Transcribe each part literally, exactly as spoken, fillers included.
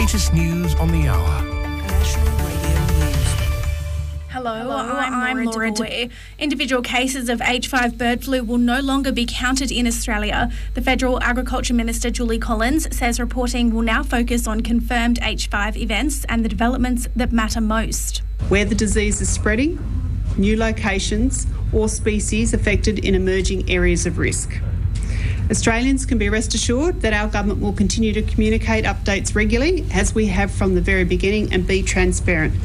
latest news on the hour. National Radio News. Hello, Hello I'm, I'm Laura Laura DeVoe. Individual cases of H five bird flu will no longer be counted in Australia. The Federal Agriculture Minister Julie Collins says reporting will now focus on confirmed H five events and the developments that matter most. Where the disease is spreading, new locations or species affected in emerging areas of risk. Australians can be rest assured that our government will continue to communicate updates regularly, as we have from the very beginning, and be transparent.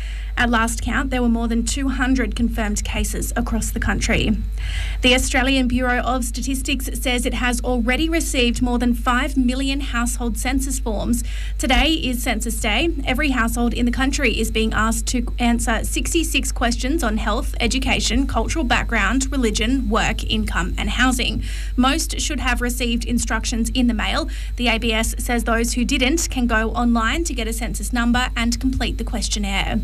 At last count, there were more than two hundred confirmed cases across the country. The Australian Bureau of Statistics says it has already received more than five million household census forms. Today is Census Day. Every household in the country is being asked to answer sixty-six questions on health, education, cultural background, religion, work, income and housing. Most should have received instructions in the mail. The A B S says those who didn't can go online to get a census number and complete the questionnaire.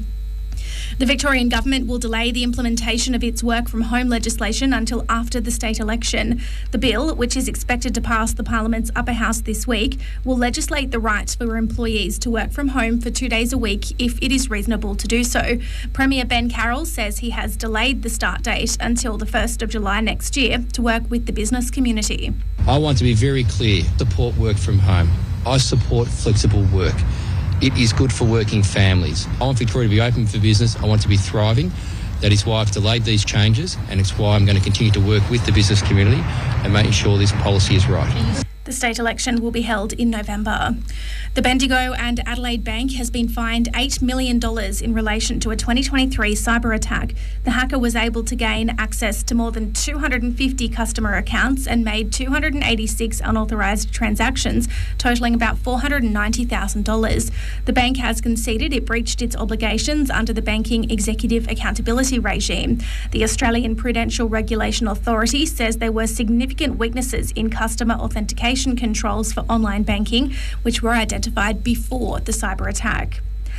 The Victorian Government will delay the implementation of its work from home legislation until after the state election. The bill, which is expected to pass the Parliament's upper house this week, will legislate the right for employees to work from home for two days a week if it is reasonable to do so. Premier Ben Carroll says he has delayed the start date until the first of July next year to work with the business community. I want to be very clear. Support work from home. I support flexible work. It is good for working families. I want Victoria to be open for business. I want to be thriving. That is why I've delayed these changes, and it's why I'm going to continue to work with the business community and making sure this policy is right. The state election will be held in November. The Bendigo and Adelaide Bank has been fined eight million dollars in relation to a twenty twenty-three cyber attack. The hacker was able to gain access to more than two hundred fifty customer accounts and made two hundred eighty-six unauthorised transactions, totalling about four hundred ninety thousand dollars. The bank has conceded it breached its obligations under the Banking Executive Accountability Regime. The Australian Prudential Regulation Authority says there were significant weaknesses in customer authentication controls for online banking, which were identified before the cyber attack.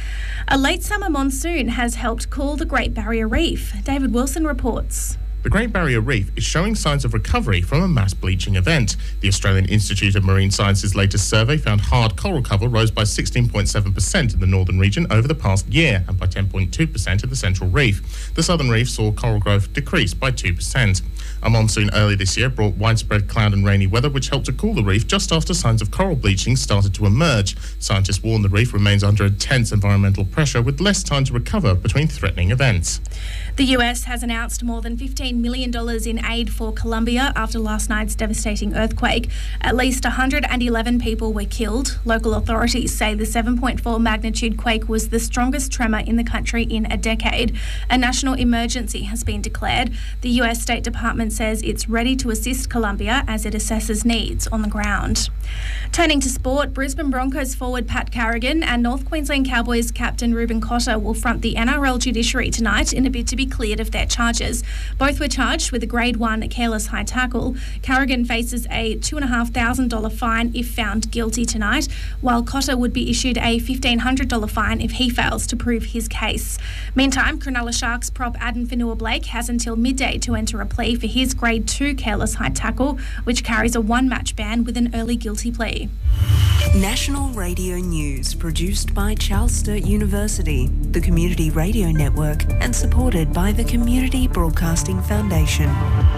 A late summer monsoon has helped cool the Great Barrier Reef. David Wilson reports. The Great Barrier Reef is showing signs of recovery from a mass bleaching event. The Australian Institute of Marine Science's latest survey found hard coral cover rose by sixteen point seven percent in the northern region over the past year and by ten point two percent in the central reef. The southern reef saw coral growth decrease by two percent. A monsoon early this year brought widespread cloud and rainy weather, which helped to cool the reef just after signs of coral bleaching started to emerge. Scientists warn the reef remains under intense environmental pressure with less time to recover between threatening events. The U S has announced more than fifteen million dollars in aid for Colombia after last night's devastating earthquake. At least one hundred eleven people were killed. Local authorities say the seven point four magnitude quake was the strongest tremor in the country in a decade. A national emergency has been declared. The U S State Department says it's ready to assist Colombia as it assesses needs on the ground. Turning to sport, Brisbane Broncos forward Pat Carrigan and North Queensland Cowboys captain Ruben Cotter will front the N R L judiciary tonight in a bid to be cleared of their charges. Both were charged with a grade one careless high tackle. Carrigan faces a two thousand five hundred dollars fine if found guilty tonight, while Cotter would be issued a fifteen hundred dollars fine if he fails to prove his case. Meantime, Cronulla Sharks prop Adam Fanua-Blake has until midday to enter a plea for his grade two careless high tackle, which carries a one-match ban with an early guilty plea. National Radio News, produced by Charles Sturt University, the Community Radio Network, and supported by the Community Broadcasting Foundation.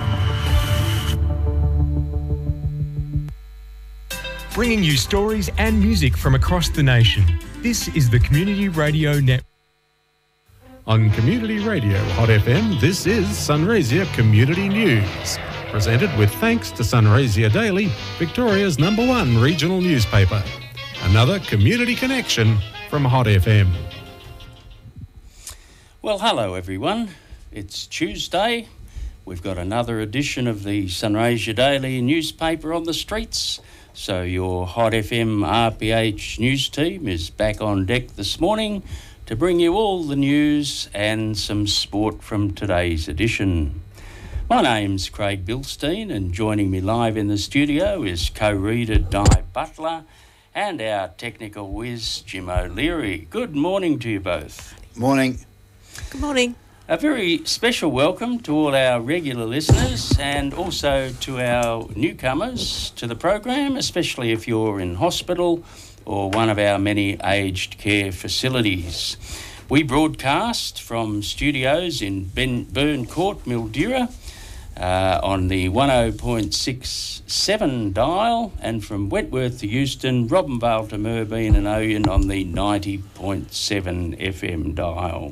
Bringing you stories and music from across the nation. This is the Community Radio Network. On Community Radio Hot F M, this is Sunraysia Community News. Presented with thanks to Sunraysia Daily, Victoria's number one regional newspaper. Another community connection from Hot F M. Well, hello everyone. It's Tuesday. We've got another edition of the Sunraysia Daily newspaper on the streets. So your Hot F M R P H news team is back on deck this morning to bring you all the news and some sport from today's edition. My name's Craig Bilstein, and joining me live in the studio is co-reader Di Butler and our technical whiz Jim O'Leary. Good morning to you both. Morning. Good morning. A very special welcome to all our regular listeners and also to our newcomers to the program, especially if you're in hospital or one of our many aged care facilities. We broadcast from studios in ben- Burn Court, Mildura, uh, on the ten point six seven dial, and from Wentworth to Euston, Robinvale to Merbein and Oyen on the ninety point seven F M dial.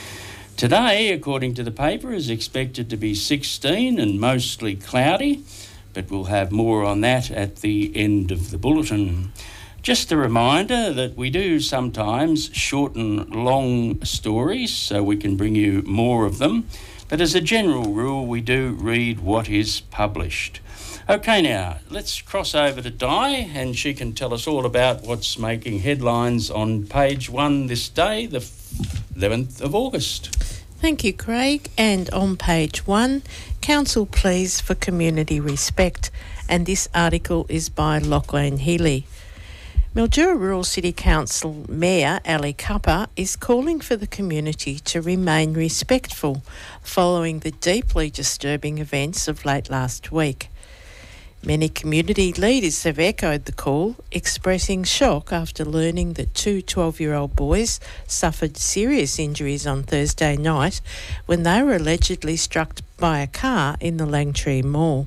Today, according to the paper, is expected to be sixteen and mostly cloudy, but we'll have more on that at the end of the bulletin. Just a reminder that we do sometimes shorten long stories so we can bring you more of them, but as a general rule, we do read what is published. Okay, now, let's cross over to Di, and she can tell us all about what's making headlines on page one this day, the eleventh of August. Thank you, Craig. And on page one, Council pleas for community respect. And this article is by Lachlan Healy. Mildura Rural City Council Mayor Ali Cupper is calling for the community to remain respectful following the deeply disturbing events of late last week. Many community leaders have echoed the call, expressing shock after learning that two twelve-year-old boys suffered serious injuries on Thursday night when they were allegedly struck by a car in the Langtree Mall.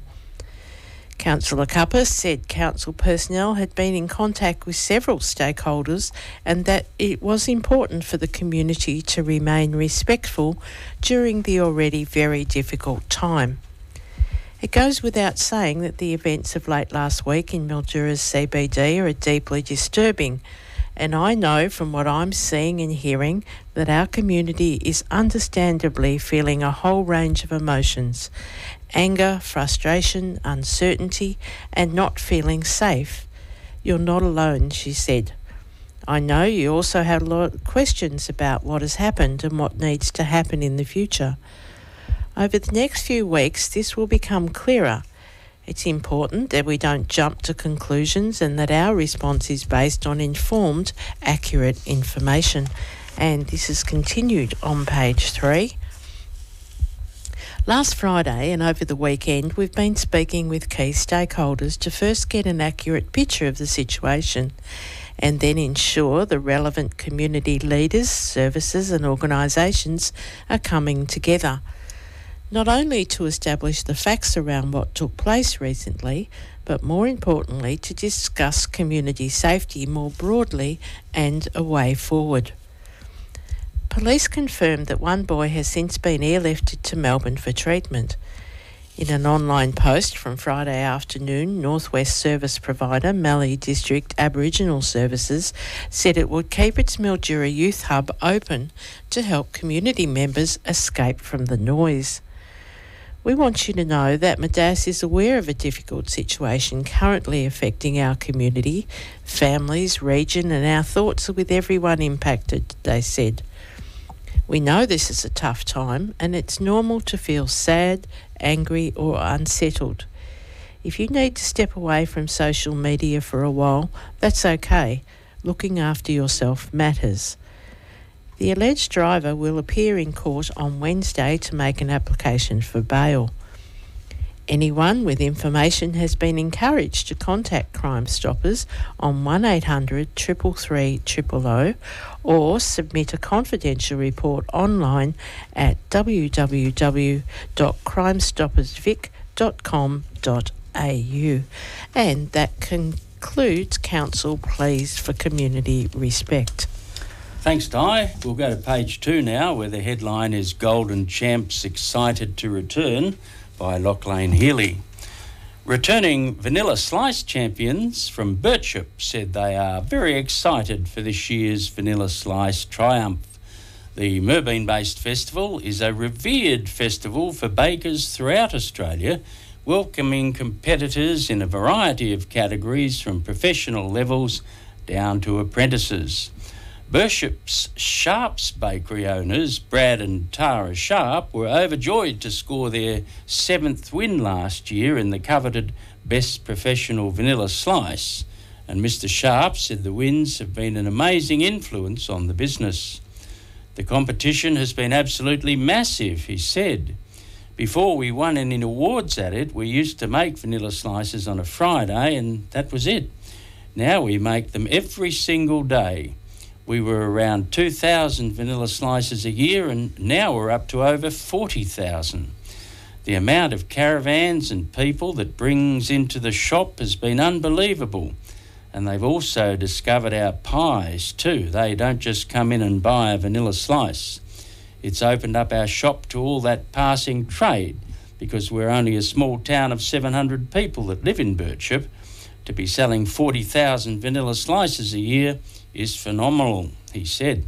Councillor Cupper said council personnel had been in contact with several stakeholders and that it was important for the community to remain respectful during the already very difficult time. It goes without saying that the events of late last week in Mildura's C B D are deeply disturbing, and I know from what I'm seeing and hearing that our community is understandably feeling a whole range of emotions: anger, frustration, uncertainty, and not feeling safe. You're not alone, she said. I know you also have a lot of questions about what has happened and what needs to happen in the future. Over the next few weeks, this will become clearer. It's important that we don't jump to conclusions and that our response is based on informed, accurate information. And this is continued on page three. Last Friday and over the weekend, we've been speaking with key stakeholders to first get an accurate picture of the situation and then ensure the relevant community leaders, services and organisations are coming together, not only to establish the facts around what took place recently, but more importantly to discuss community safety more broadly and a way forward. Police confirmed that one boy has since been airlifted to Melbourne for treatment. In an online post from Friday afternoon, Northwest service provider Mallee District Aboriginal Services said it would keep its Mildura Youth Hub open to help community members escape from the noise. We want you to know that Madas is aware of a difficult situation currently affecting our community, families, region, and our thoughts are with everyone impacted, they said. We know this is a tough time and it's normal to feel sad, angry or unsettled. If you need to step away from social media for a while, that's okay. Looking after yourself matters. The alleged driver will appear in court on Wednesday to make an application for bail. Anyone with information has been encouraged to contact Crime Stoppers on one eight hundred three three three zero zero or submit a confidential report online at w w w dot crime stoppers vic dot com dot a u. And that concludes Council Pleas for Community Respect. Thanks, Di. We'll go to page two now, where the headline is Golden Champs Excited to Return by Lachlan Healy. Returning Vanilla Slice champions from Birchip said they are very excited for this year's Vanilla Slice triumph. The Merbein-based festival is a revered festival for bakers throughout Australia, welcoming competitors in a variety of categories from professional levels down to apprentices. Birchip's Sharps bakery owners, Brad and Tara Sharp, were overjoyed to score their seventh win last year in the coveted Best Professional Vanilla Slice, and Mister Sharp said the wins have been an amazing influence on the business. The competition has been absolutely massive, he said. Before we won any awards at it, we used to make vanilla slices on a Friday and that was it. Now we make them every single day. We were around two thousand vanilla slices a year and now we're up to over forty thousand. The amount of caravans and people that brings into the shop has been unbelievable. And they've also discovered our pies too. They don't just come in and buy a vanilla slice. It's opened up our shop to all that passing trade because we're only a small town of seven hundred people that live in Birchip. To be selling forty thousand vanilla slices a year is phenomenal, he said.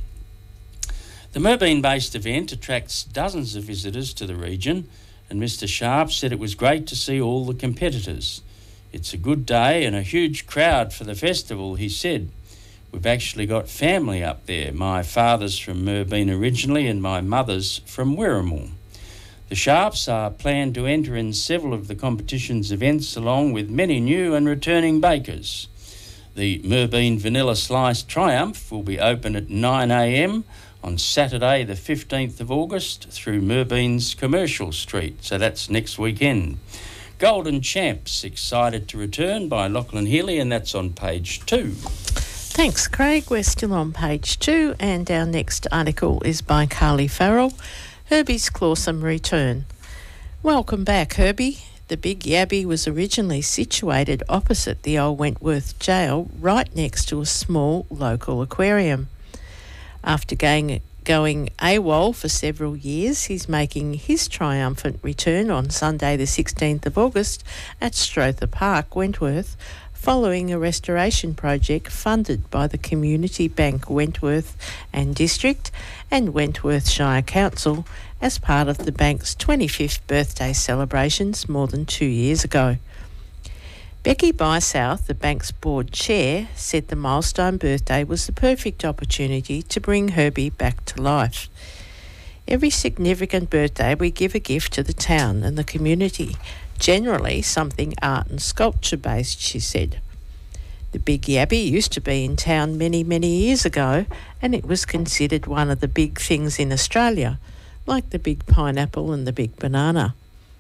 The Mooraboon-based event attracts dozens of visitors to the region, and Mister Sharp said it was great to see all the competitors. It's a good day and a huge crowd for the festival, he said. We've actually got family up there. My father's from Mooraboon originally and my mother's from Wirramul. The Sharps are planned to enter in several of the competition's events along with many new and returning bakers. The Mooraboon Vanilla Slice Triumph will be open at nine a m on Saturday the fifteenth of August through Mooraboon's Commercial Street, so that's next weekend. Golden Champs, excited to return by Lachlan Healy, and that's on page two. Thanks, Craig. We're still on page two, and our next article is by Carly Farrell, Herbie's Clawsome Return. Welcome back, Herbie. The Big Yabby was originally situated opposite the old Wentworth Jail, right next to a small local aquarium. After going, going AWOL for several years, he's making his triumphant return on Sunday the sixteenth of August at Strother Park, Wentworth, following a restoration project funded by the Community Bank Wentworth and District and Wentworth Shire Council as part of the bank's twenty-fifth birthday celebrations more than two years ago. Becky Bysouth, the bank's board chair, said the milestone birthday was the perfect opportunity to bring Herbie back to life. Every significant birthday we give a gift to the town and the community, generally something art and sculpture based, she said. The Big Yabby used to be in town many, many years ago, and it was considered one of the big things in Australia, like the big pineapple and the big banana.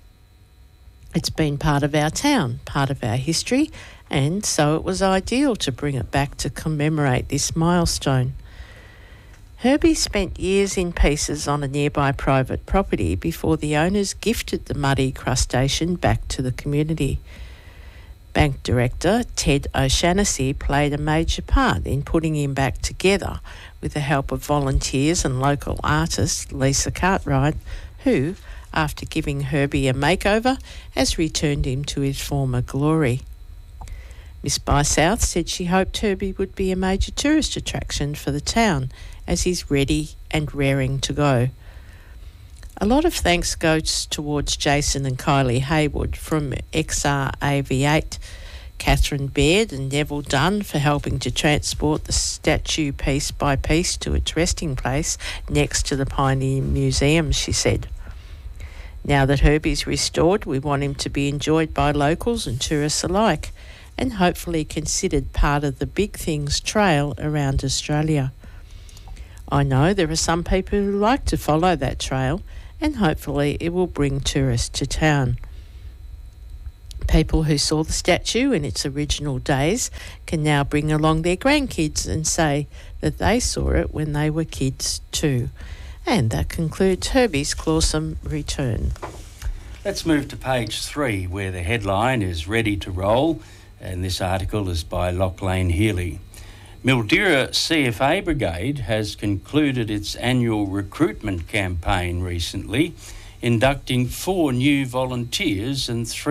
It's been part of our town, part of our history, and so it was ideal to bring it back to commemorate this milestone. Herbie spent years in pieces on a nearby private property before the owners gifted the muddy crustacean back to the community. Bank director Ted O'Shannessy played a major part in putting him back together with the help of volunteers and local artist Lisa Cartwright, who, after giving Herbie a makeover, has returned him to his former glory. Miss Bysouth said she hoped Herbie would be a major tourist attraction for the town as he's ready and raring to go. A lot of thanks goes towards Jason and Kylie Haywood from X R A V eight, Catherine Baird and Neville Dunn for helping to transport the statue piece by piece to its resting place next to the Pioneer Museum, she said. Now that Herbie's restored, we want him to be enjoyed by locals and tourists alike, and hopefully considered part of the Big Things Trail around Australia. I know there are some people who like to follow that trail, and hopefully it will bring tourists to town. People who saw the statue in its original days can now bring along their grandkids and say that they saw it when they were kids too. And that concludes Herbie's Clawsome Return. Let's move to page three, where the headline is Ready to Roll, and this article is by Lachlan Healy. Mildura C F A Brigade has concluded its annual recruitment campaign recently, inducting four new volunteers and three